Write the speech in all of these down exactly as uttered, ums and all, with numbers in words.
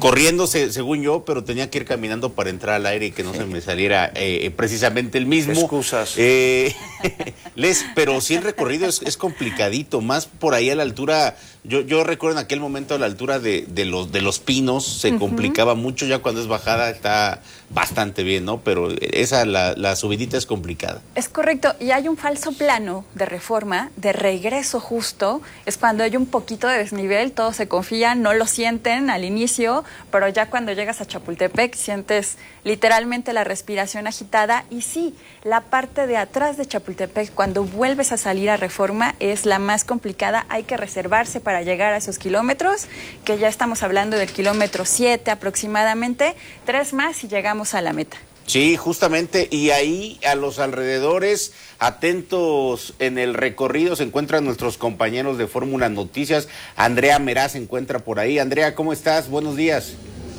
corriendo se, según yo, pero tenía que ir caminando para entrar al aire y que no se me saliera eh, precisamente el mismo. Excusas. Eh, Les, pero sí el recorrido es, es complicadito, más por ahí a la altura, yo, yo recuerdo en aquel momento a la altura de, de, los, de los Pinos, se uh-huh. complicaba mucho, ya cuando es bajada está bastante bien, ¿no? Pero esa, la, la subidita es complicada. Es correcto, y hay un falso plano de Reforma, de regreso justo, es cuando hay un poquito de desnivel, todos se confían, no lo sienten al inicio, pero ya cuando llegas a Chapultepec sientes literalmente la respiración agitada, y sí, la parte de atrás de Chapultepec, cuando vuelves a salir a Reforma, es la más complicada, hay que reservarse para llegar a esos kilómetros, que ya estamos hablando del kilómetro siete aproximadamente, tres más y llegamos a la meta. Sí, justamente, y ahí a los alrededores, atentos en el recorrido, se encuentran nuestros compañeros de Fórmula Noticias. Andrea Meraz se encuentra por ahí. Andrea, ¿cómo estás? Buenos días.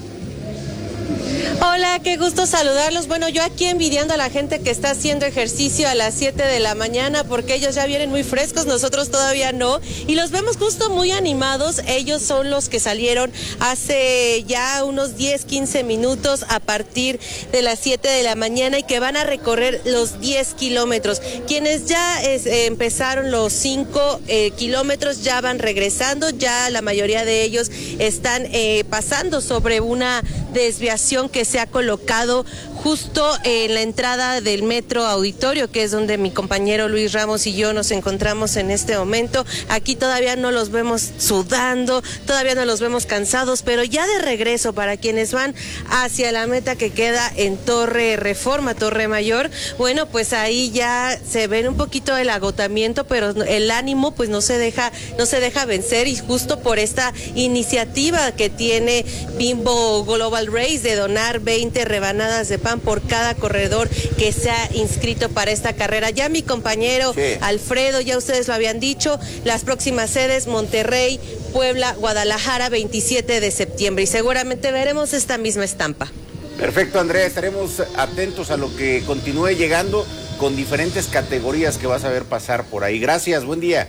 Hola, qué gusto saludarlos. Bueno, yo aquí envidiando a la gente que está haciendo ejercicio a las siete de la mañana porque ellos ya vienen muy frescos, nosotros todavía no. Y los vemos justo muy animados. Ellos son los que salieron hace ya unos diez, quince minutos a partir de las siete de la mañana y que van a recorrer los diez kilómetros. Quienes ya es, eh, empezaron los cinco eh, kilómetros ya van regresando, ya la mayoría de ellos están eh, pasando sobre una desviación que se ha colocado justo en la entrada del Metro Auditorio, que es donde mi compañero Luis Ramos y yo nos encontramos en este momento. Aquí todavía no los vemos sudando, todavía no los vemos cansados, pero ya de regreso para quienes van hacia la meta que queda en Torre Reforma, Torre Mayor, bueno, pues ahí ya se ven un poquito el agotamiento, pero el ánimo pues no se deja, no se deja vencer, y justo por esta iniciativa que tiene Bimbo Global Race de donar veinte rebanadas de pan por cada corredor que se ha inscrito para esta carrera. Ya mi compañero sí. Alfredo, ya ustedes lo habían dicho, las próximas sedes: Monterrey, Puebla, Guadalajara, veintisiete de septiembre, y seguramente veremos esta misma estampa. Perfecto, Andrea, estaremos atentos a lo que continúe llegando con diferentes categorías que vas a ver pasar por ahí. Gracias, buen día.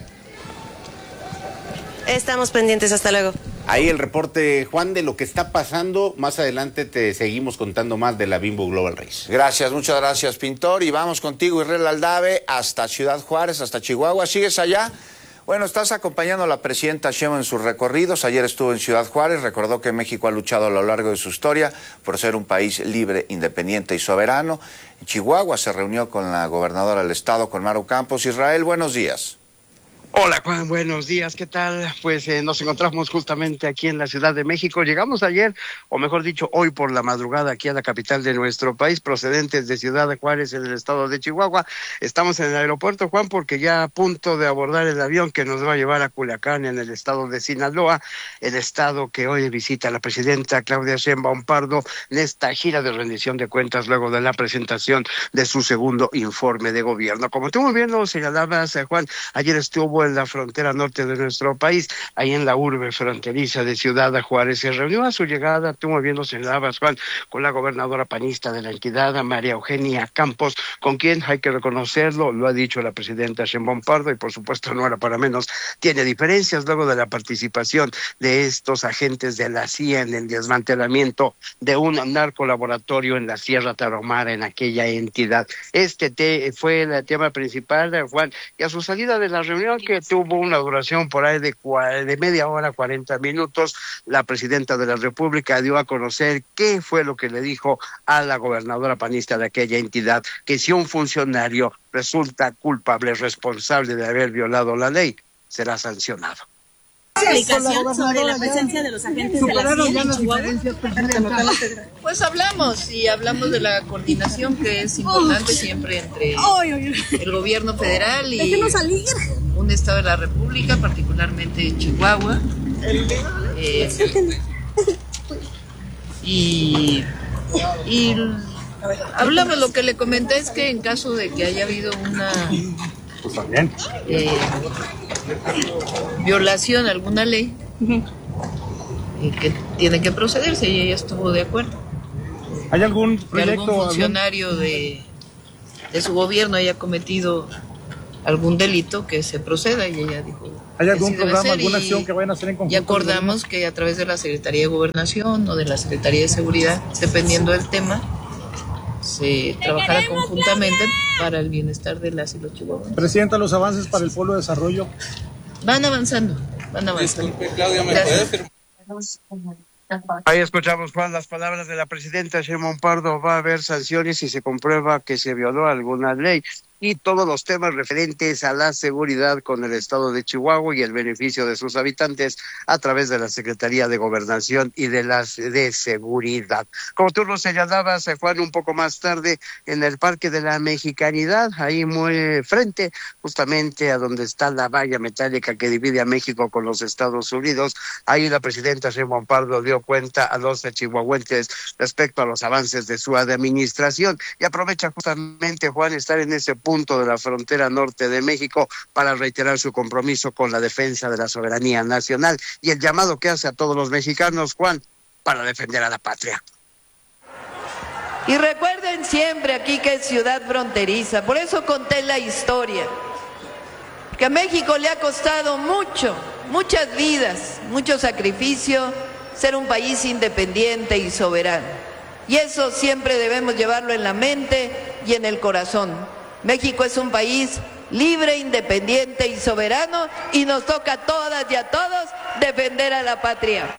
Estamos pendientes, hasta luego. Ahí el reporte, Juan, de lo que está pasando. Más adelante te seguimos contando más de la Bimbo Global Race. Gracias, muchas gracias, Pintor. Y vamos contigo, Israel Aldave, hasta Ciudad Juárez, hasta Chihuahua. ¿Sigues allá? Bueno, estás acompañando a la presidenta Sheinbaum en sus recorridos. Ayer estuvo en Ciudad Juárez, recordó que México ha luchado a lo largo de su historia por ser un país libre, independiente y soberano. En Chihuahua se reunió con la gobernadora del estado, con Maru Campos. Israel, buenos días. Hola Juan, buenos días, ¿qué tal? Pues eh, nos encontramos justamente aquí en la Ciudad de México. Llegamos ayer, o mejor dicho, hoy por la madrugada aquí a la capital de nuestro país, procedentes de Ciudad de Juárez en el estado de Chihuahua. Estamos en el aeropuerto, Juan, porque ya a punto de abordar el avión que nos va a llevar a Culiacán en el estado de Sinaloa, el estado que hoy visita la presidenta Claudia Sheinbaum Pardo en esta gira de rendición de cuentas luego de la presentación de su segundo informe de gobierno. Como tú muy bien lo señalabas, eh, Juan, ayer estuvo en la frontera norte de nuestro país, ahí en la urbe fronteriza de Ciudad de Juárez. Se reunió a su llegada, tú muy bien lo señalabas, Juan, con la gobernadora panista de la entidad, María Eugenia Campos, con quien, hay que reconocerlo, lo ha dicho la presidenta Sheinbaum Pardo, y por supuesto no era para menos, tiene diferencias luego de la participación de estos agentes de la C I A en el desmantelamiento de un narcolaboratorio en la Sierra Tarahumara, en aquella entidad. Este te, fue el tema principal, Juan, y a su salida de la reunión, que tuvo una duración por ahí de, de media hora, cuarenta minutos, la presidenta de la República dio a conocer qué fue lo que le dijo a la gobernadora panista de aquella entidad, que si un funcionario resulta culpable, responsable de haber violado la ley, será sancionado. Explicación sobre la presencia de los agentes de la C I A en Chihuahua. Pues hablamos y hablamos de la coordinación que es importante siempre entre el gobierno federal y un estado de la República, particularmente Chihuahua. Eh, y, y hablamos, lo que le comenté es que en caso de que haya habido una eh, violación a alguna ley, uh-huh. que tiene que procederse, y ella estuvo de acuerdo. ¿Hay algún proyecto? Que algún funcionario algún... de, de su gobierno haya cometido algún delito que se proceda, y ella dijo... ¿Hay algún programa, alguna acción que vayan a hacer en conjunto? Y acordamos que a través de la Secretaría de Gobernación o de la Secretaría de Seguridad, dependiendo del tema, se trabajara conjuntamente para el bienestar de las y los chihuahuenses. Presidenta, los avances para el Polo de Desarrollo. Van avanzando, van avanzando. Disculpe, Claudia, ¿me puede firmar? Ahí escuchamos, Juan, las palabras de la presidenta Sheinbaum Pardo. Va a haber sanciones si se comprueba que se violó alguna ley. Y todos los temas referentes a la seguridad con el estado de Chihuahua y el beneficio de sus habitantes a través de la Secretaría de Gobernación y de las de Seguridad. Como tú lo señalabas, Juan, un poco más tarde en el Parque de la Mexicanidad, ahí muy frente justamente a donde está la valla metálica que divide a México con los Estados Unidos, ahí la presidenta Sheinbaum Pardo dio cuenta a los chihuahuenses respecto a los avances de su administración y aprovecha justamente, Juan, estar en ese punto de la frontera norte de México para reiterar su compromiso con la defensa de la soberanía nacional y el llamado que hace a todos los mexicanos, Juan, para defender a la patria. Y recuerden siempre aquí que es ciudad fronteriza, por eso conté la historia, que a México le ha costado mucho, muchas vidas, mucho sacrificio ser un país independiente y soberano. Y eso siempre debemos llevarlo en la mente y en el corazón. México es un país libre, independiente y soberano, y nos toca a todas y a todos defender a la patria.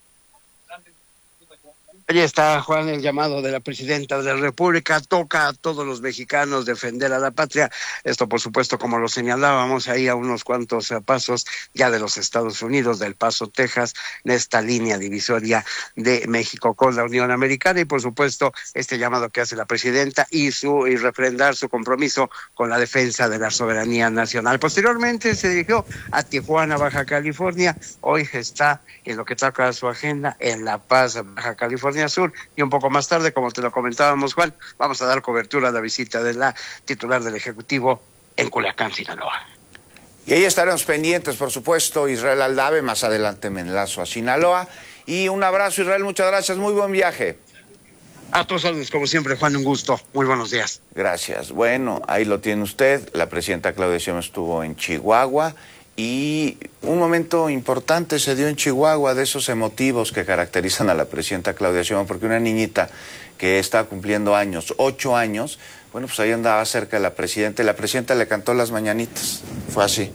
Allí está, Juan, el llamado de la presidenta de la República. Toca a todos los mexicanos defender a la patria. Esto, por supuesto, como lo señalábamos, ahí a unos cuantos pasos ya de los Estados Unidos, del Paso, Texas, en esta línea divisoria de México con la Unión Americana. Y, por supuesto, este llamado que hace la presidenta y, su, y refrendar su compromiso con la defensa de la soberanía nacional. Posteriormente se dirigió a Tijuana, Baja California. Hoy está en lo que toca su agenda en La Paz, Baja California Sur, y un poco más tarde, como te lo comentábamos, Juan, vamos a dar cobertura a la visita de la titular del Ejecutivo en Culiacán, Sinaloa. Y ahí estaremos pendientes, por supuesto, Israel Aldave, más adelante me enlazo a Sinaloa. Y un abrazo, Israel, muchas gracias, muy buen viaje. A todos órdenes, como siempre, Juan, un gusto, muy buenos días. Gracias. Bueno, ahí lo tiene usted, la presidenta Claudia Sheinbaum estuvo en Chihuahua. Y un momento importante se dio en Chihuahua, de esos emotivos que caracterizan a la presidenta Claudia Sheinbaum, porque una niñita que está cumpliendo años, ocho años, bueno, pues ahí andaba cerca de la presidenta, y la presidenta le cantó las mañanitas. Fue así.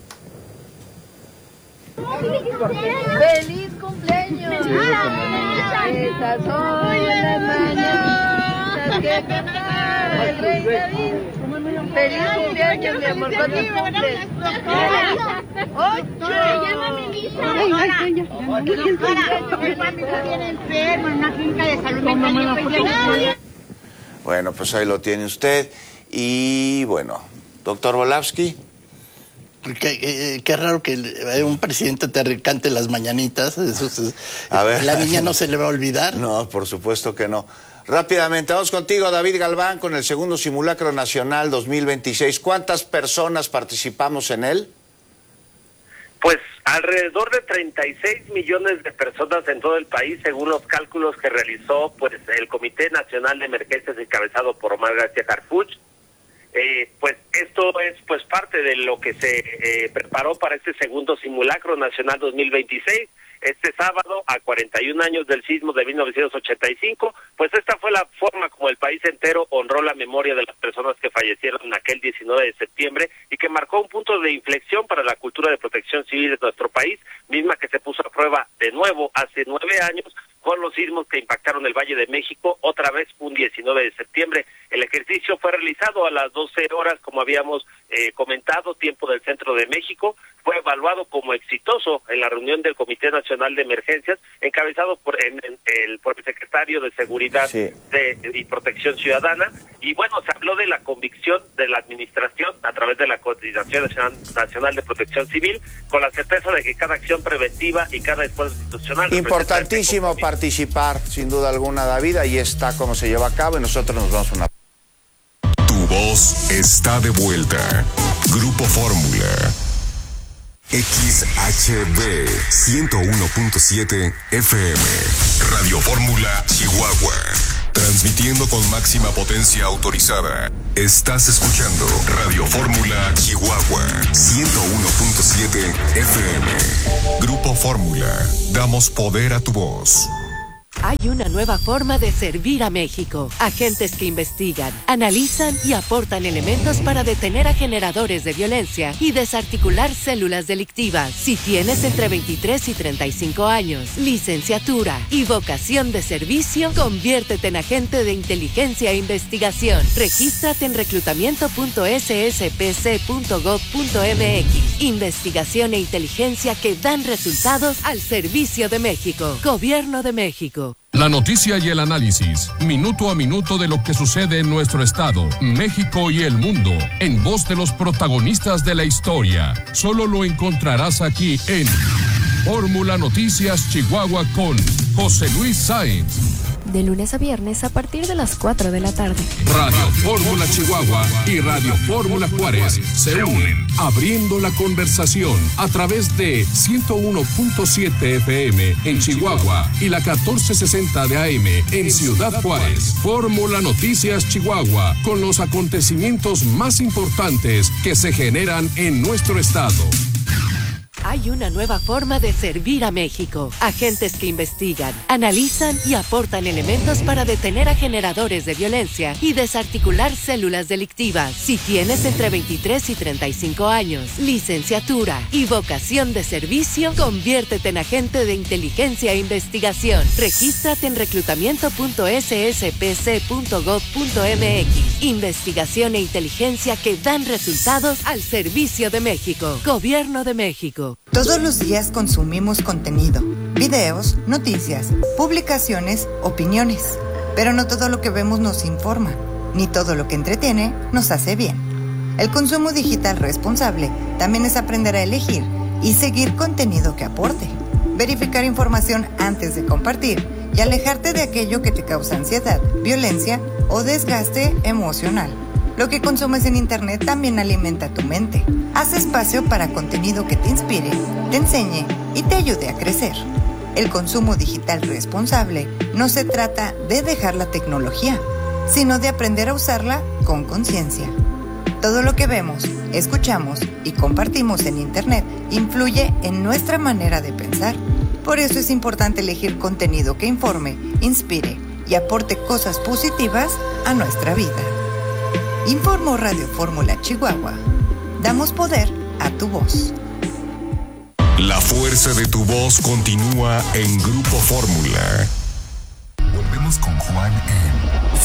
¡Feliz cumpleaños! Esas son las mañanitas que cantaba el rey David. ¡Feliz cumpleaños, mi amor! ¿Cuántos cumples? ¡Ocho! Llámame, Misa. ¡Ay, ay, ay! enfermo en una clínica de salud mental. Bueno, pues ahí lo tiene usted. Y bueno, doctor Volavsky. Qué, qué, qué raro que un presidente te cante las mañanitas. Eso es, a ver. La niña no se le va a olvidar. No, por supuesto que no. Rápidamente, vamos contigo, David Galván, con el segundo Simulacro Nacional dos mil veintiséis. ¿Cuántas personas participamos en él? Pues alrededor de treinta y seis millones de personas en todo el país, según los cálculos que realizó pues el Comité Nacional de Emergencias encabezado por Omar García Harfuch. Eh, pues esto es pues parte de lo que se eh, preparó para este segundo Simulacro Nacional dos mil veintiséis. Este sábado, a cuarenta y un años del sismo de mil novecientos ochenta y cinco, pues esta fue la forma como el país entero honró la memoria de las personas que fallecieron en aquel diecinueve de septiembre y que marcó un punto de inflexión para la cultura de protección civil de nuestro país, misma que se puso a prueba de nuevo hace nueve años con los sismos que impactaron el Valle de México, otra vez un diecinueve de septiembre. El ejercicio fue realizado a las doce horas, como habíamos eh, comentado, tiempo del centro de México. Fue evaluado como exitoso en la reunión del Comité Nacional de Emergencias, encabezado por, en, en, el, por el secretario de Seguridad sí. de, y Protección Ciudadana. Y bueno, se habló de la convicción de la administración a través de la Coordinación Nacional, Nacional de Protección Civil, con la certeza de que cada acción preventiva y cada esfuerzo institucional... Importantísimo participar, sin duda alguna, David. Ahí está cómo se lleva a cabo y nosotros nos vamos a una... Tu voz está de vuelta. Grupo Fórmula. X H B ciento uno punto siete F M. Radio Fórmula, Chihuahua. Transmitiendo con máxima potencia autorizada. Estás escuchando Radio Fórmula Chihuahua ciento uno punto siete F M. Grupo Fórmula. Damos poder a tu voz. Hay una nueva forma de servir a México. Agentes que investigan, analizan y aportan elementos para detener a generadores de violencia y desarticular células delictivas. Si tienes entre veintitrés y treinta y cinco años, licenciatura y vocación de servicio, conviértete en agente de inteligencia e investigación. Regístrate en reclutamiento punto s s p c punto gov punto m x. Investigación e inteligencia que dan resultados al servicio de México. Gobierno de México. La noticia y el análisis, minuto a minuto de lo que sucede en nuestro estado, México y el mundo, en voz de los protagonistas de la historia. Solo lo encontrarás aquí en Fórmula Noticias Chihuahua con José Luis Sáenz. De lunes a viernes a partir de las cuatro de la tarde. Radio Fórmula Chihuahua y Radio Fórmula Juárez se unen, abriendo la conversación a través de ciento uno punto siete F M en Chihuahua y la catorce sesenta de A M en Ciudad Juárez. Fórmula Noticias Chihuahua, con los acontecimientos más importantes que se generan en nuestro estado. Hay una nueva forma de servir a México. Agentes que investigan, analizan y aportan elementos para detener a generadores de violencia y desarticular células delictivas. Si tienes entre veintitrés y treinta y cinco años, licenciatura y vocación de servicio, conviértete en agente de inteligencia e investigación. Regístrate en reclutamiento punto s s p c punto gov punto m x. Investigación e inteligencia que dan resultados al servicio de México. Gobierno de México. Todos los días consumimos contenido, videos, noticias, publicaciones, opiniones. Pero no todo lo que vemos nos informa, ni todo lo que entretiene nos hace bien. El consumo digital responsable también es aprender a elegir y seguir contenido que aporte, verificar información antes de compartir y alejarte de aquello que te causa ansiedad, violencia o desgaste emocional. Lo que consumes en Internet también alimenta tu mente. Haz espacio para contenido que te inspire, te enseñe y te ayude a crecer. El consumo digital responsable no se trata de dejar la tecnología, sino de aprender a usarla con conciencia. Todo lo que vemos, escuchamos y compartimos en Internet influye en nuestra manera de pensar. Por eso es importante elegir contenido que informe, inspire y aporte cosas positivas a nuestra vida. Informó Radio Fórmula Chihuahua. Damos poder a tu voz. La fuerza de tu voz continúa en Grupo Fórmula. Volvemos con Juan en